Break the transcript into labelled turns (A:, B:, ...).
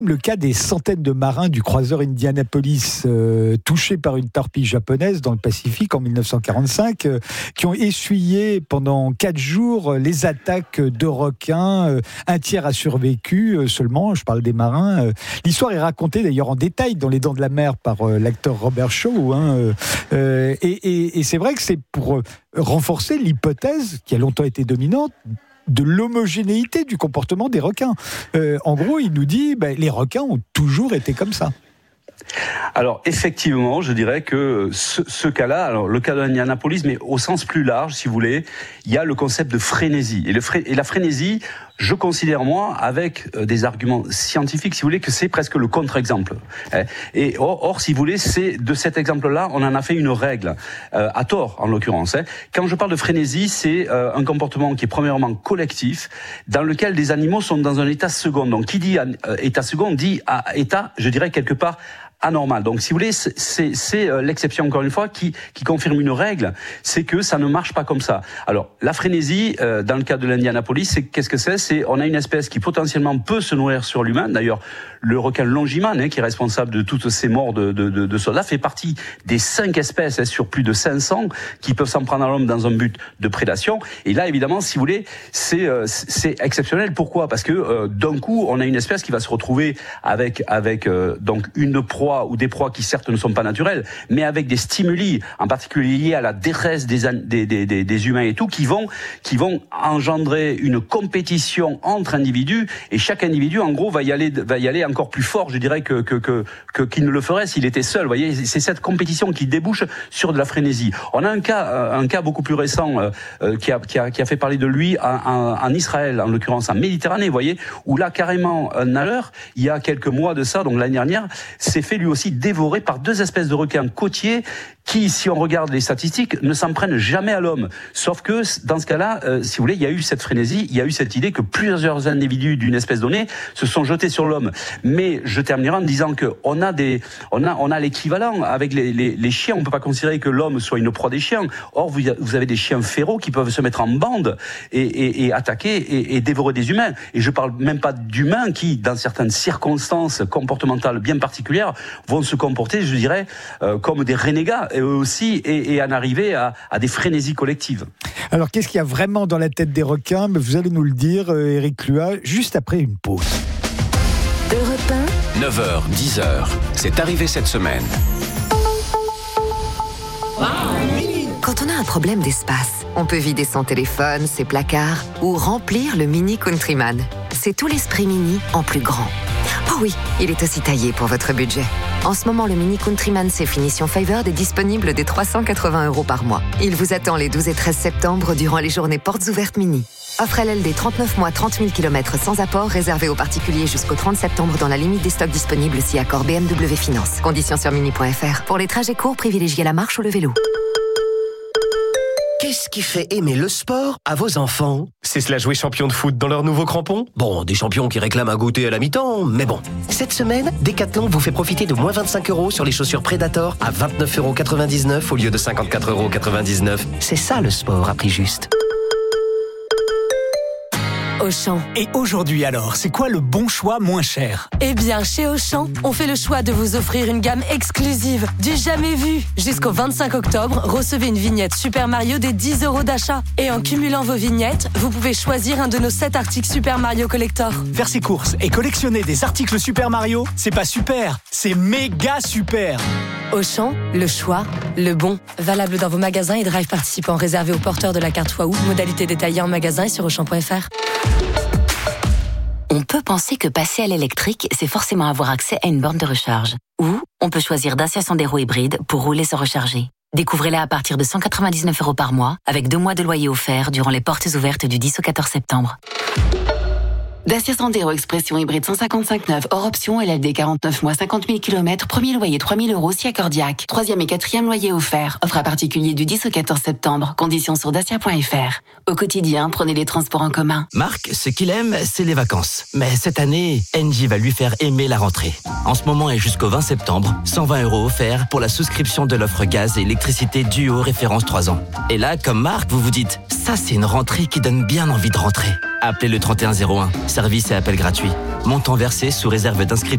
A: Le cas des centaines de marins du croiseur Indianapolis touchés par une torpille japonaise dans le Pacifique en 1945 qui ont essuyé pendant 4 jours les attaques de requins. Un tiers a survécu seulement, je parle des marins. L'histoire est racontée d'ailleurs en détail dans Les Dents de la Mer par l'acteur Robert Shaw. Et c'est vrai que c'est pour renforcer l'hypothèse qui a longtemps été dominante de l'homogénéité du comportement des requins. En gros, il nous dit les requins ont toujours été comme ça.
B: Alors effectivement, je dirais que ce cas-là, alors le cas de l'Indianapolis, mais au sens plus large, si vous voulez, il y a le concept de frénésie. Et la frénésie, je considère moi, avec des arguments scientifiques, si vous voulez, que c'est presque le contre-exemple. Et or, si vous voulez, c'est de cet exemple-là, on en a fait une règle, à tort en l'occurrence. Quand je parle de frénésie, c'est un comportement qui est premièrement collectif, dans lequel des animaux sont dans un état second. Donc qui dit état second dit état, je dirais quelque part anormal. Donc, si vous voulez, c'est l'exception, encore une fois, qui confirme une règle, c'est que ça ne marche pas comme ça. Alors, la frénésie, dans le cas de l'Indianapolis, qu'est-ce que c'est on a une espèce qui potentiellement peut se nourrir sur l'humain. D'ailleurs, le requin longimane, qui est responsable de toutes ces morts de soldats, fait partie des 5 espèces sur plus de 500 qui peuvent s'en prendre à l'homme dans un but de prédation. Et là, évidemment, si vous voulez, c'est exceptionnel. Pourquoi ? Parce que d'un coup, on a une espèce qui va se retrouver avec donc une proie ou des proies qui certes ne sont pas naturelles, mais avec des stimuli, en particulier liés à la détresse des humains et tout, qui vont engendrer une compétition entre individus, et chaque individu, en gros, va y aller encore plus fort, je dirais, qu'il ne le ferait s'il était seul. Vous voyez, c'est cette compétition qui débouche sur de la frénésie. On a un cas beaucoup plus récent qui a fait parler de lui en Israël, en l'occurrence en Méditerranée, vous voyez, où là carrément un nageur, il y a quelques mois de ça, donc l'année dernière, s'est fait lui aussi dévoré par 2 espèces de requins côtiers qui, si on regarde les statistiques, ne s'en prennent jamais à l'homme. Sauf que, dans ce cas-là, si vous voulez, il y a eu cette frénésie, il y a eu cette idée que plusieurs individus d'une espèce donnée se sont jetés sur l'homme. Mais je terminerai en disant que on a l'équivalent avec les chiens. On peut pas considérer que l'homme soit une proie des chiens. Or, vous avez des chiens féraux qui peuvent se mettre en bande et attaquer et dévorer des humains. Et je parle même pas d'humains qui, dans certaines circonstances comportementales bien particulières, vont se comporter, je dirais, comme des renégats, eux aussi, et en arriver à des frénésies collectives.
A: Alors, qu'est-ce qu'il y a vraiment dans la tête des requins ? Vous allez nous le dire, Éric Cluat, juste après une pause.
C: Europe 1,
D: 9h, 10h, c'est arrivé cette semaine.
C: quand on a un problème d'espace, on peut vider son téléphone, ses placards ou remplir le Mini Countryman. C'est tout l'esprit Mini en plus grand. Oh oui, il est aussi taillé pour votre budget. En ce moment, le Mini Countryman C finition Favored est disponible dès 380 € par mois. Il vous attend les 12 et 13 septembre durant les journées portes ouvertes Mini. Offre LLD 39 mois, 30 000 km sans apport, réservé aux particuliers jusqu'au 30 septembre dans la limite des stocks disponibles si accord BMW Finance. Conditions sur mini.fr. Pour les trajets courts, privilégiez la marche ou le vélo.
E: Qu'est-ce qui fait aimer le sport à vos enfants?
F: C'est cela jouer champion de foot dans leurs nouveaux crampons?
E: Bon, des champions qui réclament un goûter à la mi-temps, mais bon. Cette semaine, Decathlon vous fait profiter de moins 25 € sur les chaussures Predator à 29,99 € au lieu de 54,99 €. C'est ça le sport à prix juste.
G: Auchan.
H: Et aujourd'hui alors, c'est quoi le bon choix moins cher?
G: Eh bien, chez Auchan, on fait le choix de vous offrir une gamme exclusive, du jamais vu. Jusqu'au 25 octobre, recevez une vignette Super Mario des 10 € d'achat. Et en cumulant vos vignettes, vous pouvez choisir un de nos 7 articles Super Mario Collector.
H: Faire ses courses et collectionner des articles Super Mario, c'est pas super, c'est méga super.
G: Auchan, le choix, le bon. Valable dans vos magasins et drive participants réservés aux porteurs de la carte Waouh. Modalité détaillée en magasin et sur Auchan.fr.
I: On peut penser que passer à l'électrique, c'est forcément avoir accès à une borne de recharge. Ou on peut choisir Dacia Sandero hybride pour rouler sans recharger. Découvrez-la à partir de 199 € par mois, avec 2 mois de loyer offert durant les portes ouvertes du 10 au 14 septembre. Dacia Sandero Expression hybride 155/9 hors option, LLD 49 mois, 50 000 km, premier loyer 3 000 € si accordiaque. 3e et 4e loyer offert. Offre à particulier du 10 au 14 septembre. Conditions sur dacia.fr. Au quotidien, prenez les transports en commun.
J: Marc, ce qu'il aime, c'est les vacances. Mais cette année, Engie va lui faire aimer la rentrée. En ce moment et jusqu'au 20 septembre, 120 € offerts pour la souscription de l'offre gaz et électricité Duo référence 3 ans. Et là, comme Marc, vous vous dites, ça c'est une rentrée qui donne bien envie de rentrer. Appelez le 3101. Service et appel gratuit. Montant versé sous réserve d'inscription.